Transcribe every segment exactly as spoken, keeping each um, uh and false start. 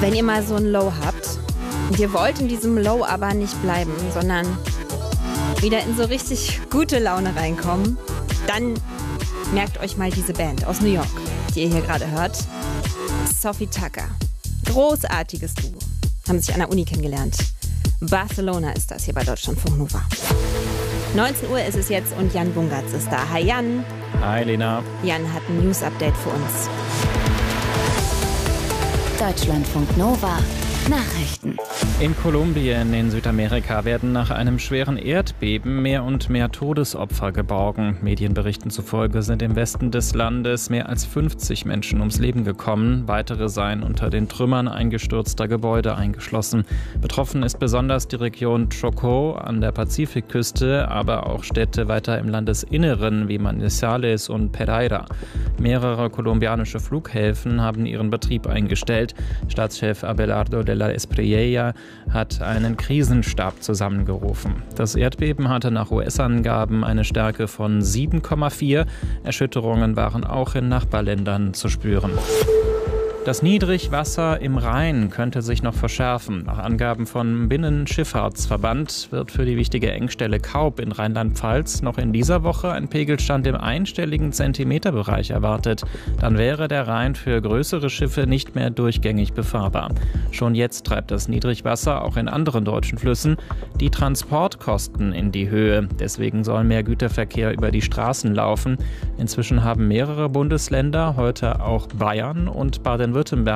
Wenn ihr mal so ein Low habt und ihr wollt in diesem Low aber nicht bleiben, sondern wieder in so richtig gute Laune reinkommen, dann merkt euch mal diese Band aus New York, die ihr hier gerade hört. Sophie Tucker. Großartiges Duo. Haben sich an der Uni kennengelernt. Barcelona ist das hier bei Deutschlandfunk Nova. neunzehn Uhr ist es jetzt und Jan Bungartz ist da. Hi Jan. Hi Lena. Jan hat ein News-Update für uns. Deutschlandfunk Nova. Nachrichten. In Kolumbien in Südamerika werden nach einem schweren Erdbeben mehr und mehr Todesopfer geborgen. Medienberichten zufolge sind im Westen des Landes mehr als fünfzig Menschen ums Leben gekommen. Weitere seien unter den Trümmern eingestürzter Gebäude eingeschlossen. Betroffen ist besonders die Region Chocó an der Pazifikküste, aber auch Städte weiter im Landesinneren wie Manizales und Pereira. Mehrere kolumbianische Flughäfen haben ihren Betrieb eingestellt. Staatschef Abelardo de la Espriella hat einen Krisenstab zusammengerufen. Das Erdbeben hatte nach U S-Angaben eine Stärke von sieben Komma vier. Erschütterungen waren auch in Nachbarländern zu spüren. Das Niedrigwasser im Rhein könnte sich noch verschärfen. Nach Angaben vom Binnenschifffahrtsverband wird für die wichtige Engstelle Kaub in Rheinland-Pfalz noch in dieser Woche ein Pegelstand im einstelligen Zentimeterbereich erwartet. Dann wäre der Rhein für größere Schiffe nicht mehr durchgängig befahrbar. Schon jetzt treibt das Niedrigwasser auch in anderen deutschen Flüssen die Transportkosten in die Höhe. Deswegen soll mehr Güterverkehr über die Straßen laufen. Inzwischen haben mehrere Bundesländer, heute auch Bayern und Baden-Württemberg,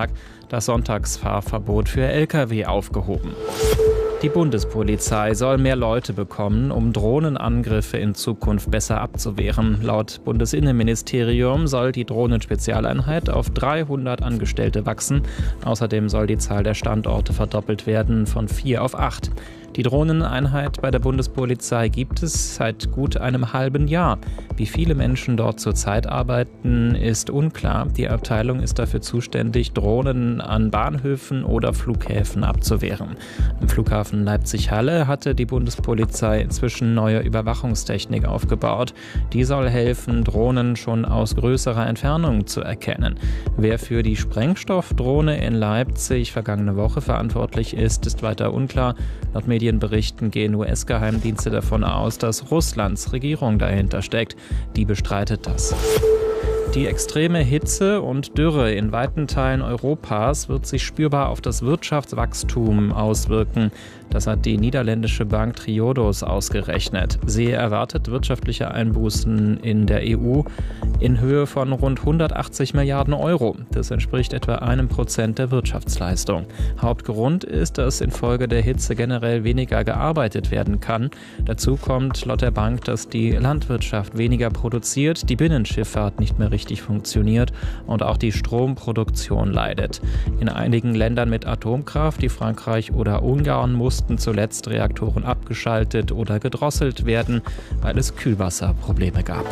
das Sonntagsfahrverbot für L K W aufgehoben. Die Bundespolizei soll mehr Leute bekommen, um Drohnenangriffe in Zukunft besser abzuwehren. Laut Bundesinnenministerium soll die Drohnenspezialeinheit auf dreihundert Angestellte wachsen. Außerdem soll die Zahl der Standorte verdoppelt werden, von vier auf acht. Die Drohneneinheit bei der Bundespolizei gibt es seit gut einem halben Jahr. Wie viele Menschen dort zurzeit arbeiten, ist unklar. Die Abteilung ist dafür zuständig, Drohnen an Bahnhöfen oder Flughäfen abzuwehren. Am Flughafen Leipzig-Halle hatte die Bundespolizei inzwischen neue Überwachungstechnik aufgebaut. Die soll helfen, Drohnen schon aus größerer Entfernung zu erkennen. Wer für die Sprengstoffdrohne in Leipzig vergangene Woche verantwortlich ist, ist weiter unklar. Laut Medienberichten gehen U S-Geheimdienste davon aus, dass Russlands Regierung dahinter steckt. Die bestreitet das. Die extreme Hitze und Dürre in weiten Teilen Europas wird sich spürbar auf das Wirtschaftswachstum auswirken. Das hat die niederländische Bank Triodos ausgerechnet. Sie erwartet wirtschaftliche Einbußen in der E U in Höhe von rund hundertachtzig Milliarden Euro. Das entspricht etwa einem Prozent der Wirtschaftsleistung. Hauptgrund ist, dass infolge der Hitze generell weniger gearbeitet werden kann. Dazu kommt laut der Bank, dass die Landwirtschaft weniger produziert, die Binnenschifffahrt nicht mehr richtig funktioniert und auch die Stromproduktion leidet. In einigen Ländern mit Atomkraft, wie Frankreich oder Ungarn, mussten zuletzt Reaktoren abgeschaltet oder gedrosselt werden, weil es Kühlwasserprobleme gab.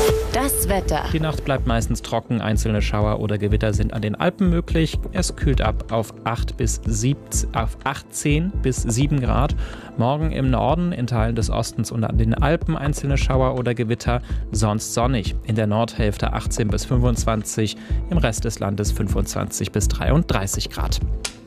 Das Wetter. Die Nacht bleibt meistens trocken, einzelne Schauer oder Gewitter sind an den Alpen möglich. Es kühlt ab auf, acht bis siebzehn, auf achtzehn bis sieben Grad. Morgen im Norden, in Teilen des Ostens und an den Alpen einzelne Schauer oder Gewitter, sonst sonnig. In der Nordhälfte achtzehn bis fünfundzwanzig, im Rest des Landes fünfundzwanzig bis dreiunddreißig Grad.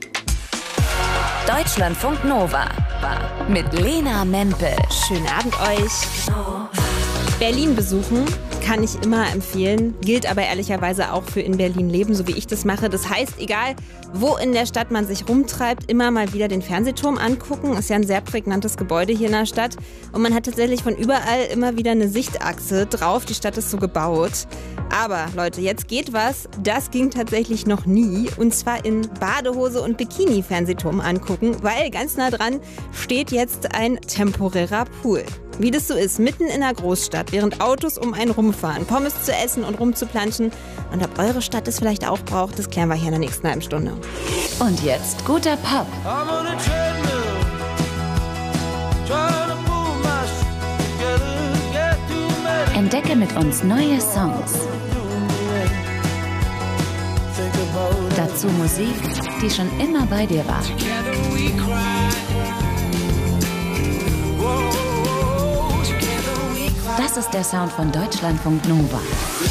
Deutschlandfunk Nova mit Lena Mempel. Schönen Abend euch. Berlin besuchen kann ich immer empfehlen, gilt aber ehrlicherweise auch für in Berlin leben, so wie ich das mache. Das heißt, egal wo in der Stadt man sich rumtreibt, immer mal wieder den Fernsehturm angucken. Ist ja ein sehr prägnantes Gebäude hier in der Stadt. Und man hat tatsächlich von überall immer wieder eine Sichtachse drauf. Die Stadt ist so gebaut. Aber Leute, jetzt geht was. Das ging tatsächlich noch nie. Und zwar in Badehose und Bikini Fernsehturm angucken, weil ganz nah dran steht jetzt ein temporärer Pool. Wie das so ist, mitten in der Großstadt, während Autos um einen rumfahren, Pommes zu essen und rumzuplanschen. Und ob eure Stadt es vielleicht auch braucht, das klären wir hier in der nächsten halben Stunde. Und jetzt guter Pop. Entdecke mit uns neue Songs. Dazu Musik, die schon immer bei dir war. Das ist der Sound von Deutschlandfunk Nova.